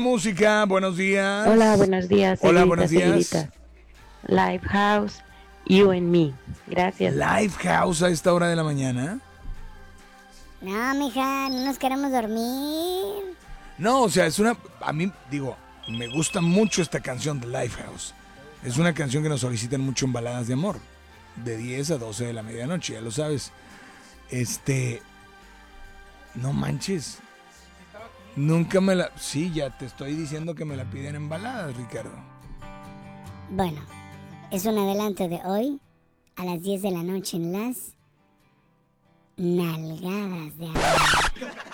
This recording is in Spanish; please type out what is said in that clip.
Música, buenos días. Hola, buenos días. Hola, buenos días. Seguidita. Lifehouse, You and Me. Gracias. Lifehouse a esta hora de la mañana. No, mija, no nos queremos dormir. No, o sea, a mí, digo, me gusta mucho esta canción de Lifehouse. Es una canción que nos solicitan mucho en baladas de amor. De 10 a 12 de la medianoche, ya lo sabes. No manches. Nunca me la... Sí, ya te estoy diciendo que me la piden en baladas, Ricardo. Bueno, es un adelanto de hoy a las 10 de la noche en las Nalgadas de Amor.